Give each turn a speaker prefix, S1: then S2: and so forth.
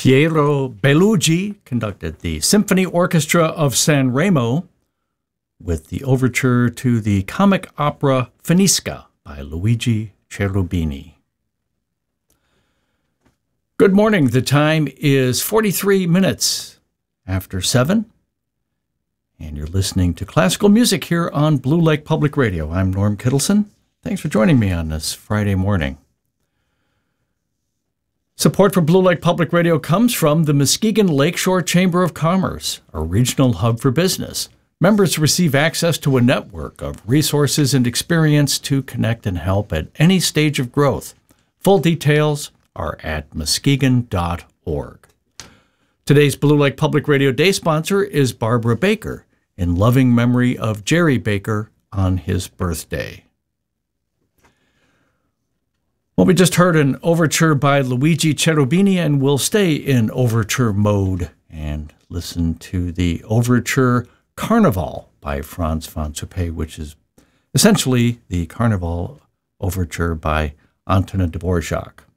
S1: Piero Bellugi conducted the Symphony Orchestra of San Remo with the overture to the comic opera Finisca by Luigi Cherubini. Good morning. The time is 43 minutes after 7, and you're listening to classical music here on Blue Lake Public Radio. I'm Norm Kittleson. Thanks for joining me on this Friday morning. Support for Blue Lake Public Radio comes from the Muskegon Lakeshore Chamber of Commerce, a regional hub for business. Members receive access to a network of resources and experience to connect and help at any stage of growth. Full details are at muskegon.org. Today's Blue Lake Public Radio Day sponsor is Barbara Baker, in loving memory of Jerry Baker on his birthday. Well, we just heard an overture by Luigi Cherubini, and we'll stay in overture mode and listen to the overture Carnival by Franz von Suppé, which is essentially the Carnival overture by Antonin Dvorak.